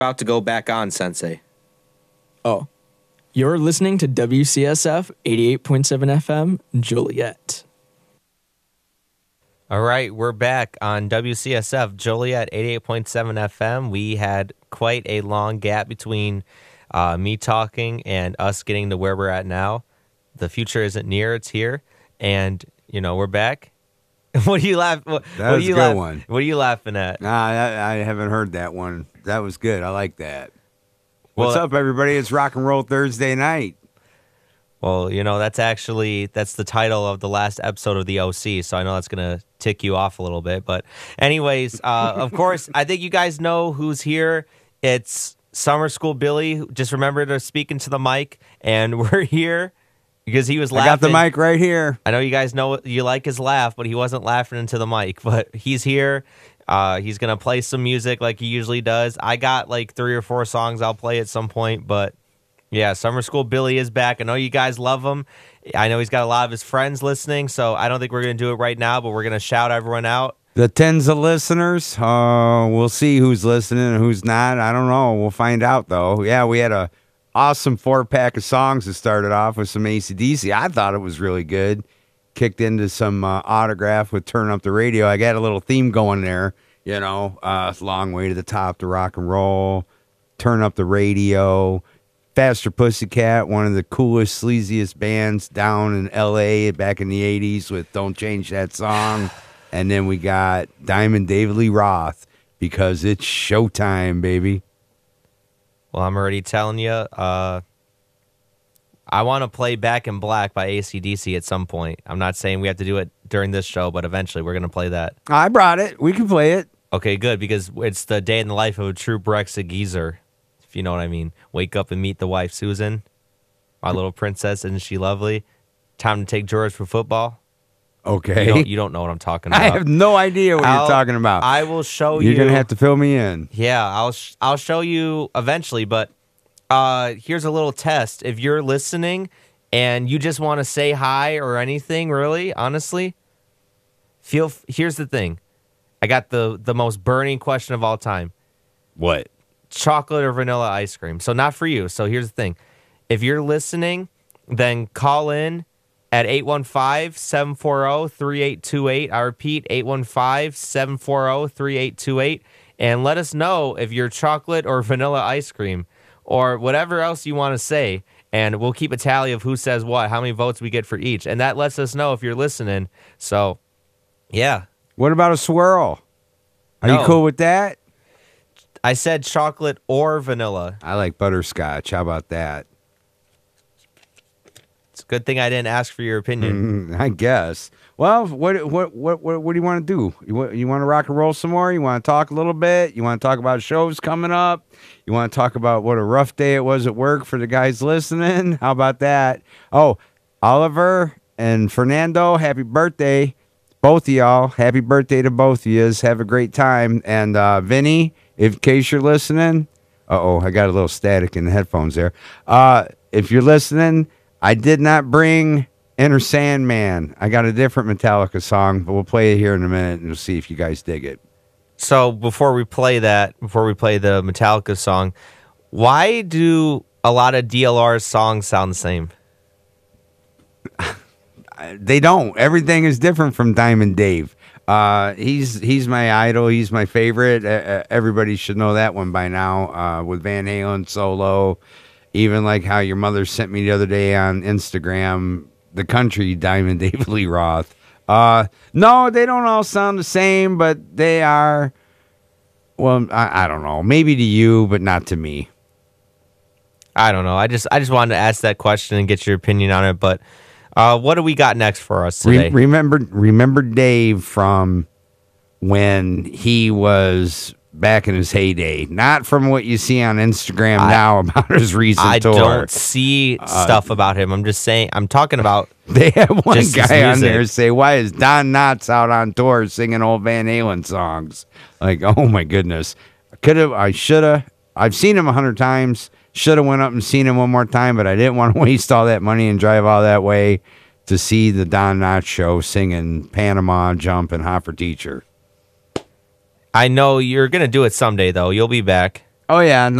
About to go back on, Sensei. Oh, you're listening to WCSF 88.7 FM, Joliet. All right, we're back on WCSF Joliet 88.7 FM. We had quite a long gap between me talking and us getting to where we're at now. The future isn't near, it's here. And, we're back. What are you laughing? That was a good one. What are you laughing at? Nah, I haven't heard that one. That was good. I like that. What's up, everybody? It's Rock and Roll Thursday night. Well, that's the title of the last episode of the OC, so I know that's going to tick you off a little bit. But anyways, of course, I think you guys know who's here. It's Summer School Billy. Just remember to speak into the mic, and we're here because he was laughing. I got the mic right here. I know you guys know you like his laugh, but he wasn't laughing into the mic. But he's here. He's going to play some music like he usually does. I got like 3 or 4 songs I'll play at some point, but yeah, Summer School Billy is back. I know you guys love him. I know he's got a lot of his friends listening, so I don't think we're going to do it right now, but we're going to shout everyone out. The tens of listeners, we'll see who's listening and who's not. I don't know. We'll find out, though. Yeah, we had a awesome 4-pack of songs that started off with some AC/DC. I thought it was really good. Kicked into some Autograph with Turn Up the Radio. I got a little theme going there, Long Way to the Top to Rock and Roll, Turn Up the Radio, Faster Pussycat, one of the coolest, sleaziest bands down in L.A. back in the 80s with Don't Change That Song. And then we got Diamond David Lee Roth, because it's showtime, baby. Well, I'm already telling you, I want to play Back in Black by AC/DC at some point. I'm not saying we have to do it during this show, but eventually we're going to play that. I brought it. We can play it. Okay, good, because it's the day in the life of a true Brexit geezer, if you know what I mean. Wake up and meet the wife, Susan. My little princess, isn't she lovely? Time to take George for football. Okay. You don't know what I'm talking about. I have no idea what you're talking about. I will show you. You're going to have to fill me in. Yeah, I'll show you eventually, but here's a little test. If you're listening and you just want to say hi or anything, really, honestly, here's the thing. I got the most burning question of all time. What? Chocolate or vanilla ice cream. So not for you. So here's the thing. If you're listening, then call in at 815-740-3828. I repeat, 815-740-3828. And let us know if you're chocolate or vanilla ice cream or whatever else you want to say. And we'll keep a tally of who says what, how many votes we get for each. And that lets us know if you're listening. So, yeah. What about a swirl? Are No. you cool with that? I said chocolate or vanilla. I like butterscotch. How about that? It's a good thing I didn't ask for your opinion. I guess. Well, what do you want to do? You want to rock and roll some more? You want to talk a little bit? You want to talk about shows coming up? You want to talk about what a rough day it was at work for the guys listening? How about that? Oh, Oliver and Fernando, happy birthday. Both of y'all, happy birthday to both of yous. Have a great time. And Vinny, in case you're listening, I got a little static in the headphones there. If you're listening, I did not bring Enter Sandman. I got a different Metallica song, but we'll play it here in a minute, and we'll see if you guys dig it. So before we play the Metallica song, why do a lot of DLR's songs sound the same? They don't. Everything is different from Diamond Dave. He's my idol. He's my favorite. Everybody should know that one by now. With Van Halen solo, even like how your mother sent me the other day on Instagram, the country Diamond David Lee Roth. No, they don't all sound the same, but they are. Well, I don't know. Maybe to you, but not to me. I don't know. I just wanted to ask that question and get your opinion on it. But what do we got next for us today? Remember Dave from when he was back in his heyday, not from what you see on Instagram now about his recent tour. I don't see stuff about him. I'm just saying. I'm talking about. They have one just guy on there say, "Why is Don Knotts out on tour singing old Van Halen songs?" Like, oh my goodness, I should have. I've seen him 100 times. Should have went up and seen him one more time, but I didn't want to waste all that money and drive all that way to see the Don Knotts show singing Panama, Jump, and Hot for Teacher. I know you're going to do it someday, though. You'll be back. Oh yeah,